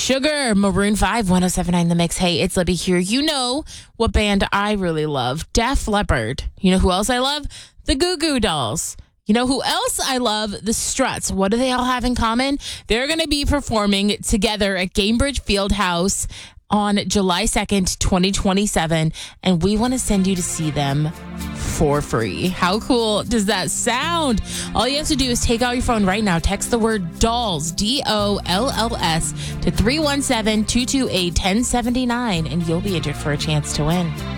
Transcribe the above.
Sugar, Maroon 5, 1079 The Mix. Hey, it's Libby here. You know what band I really love? Def Leppard. You know who else I love? The Goo Goo Dolls. You know who else I love? The Struts. What do they all have in common? They're going to be performing together at Gainbridge Fieldhouse on July 2nd, 2027. And we want to send you to see them for free. How cool does that sound? All you have to do is take out your phone right now. Text the word DOLLS, DOLLS, to 317-228-1079, and you'll be entered for a chance to win.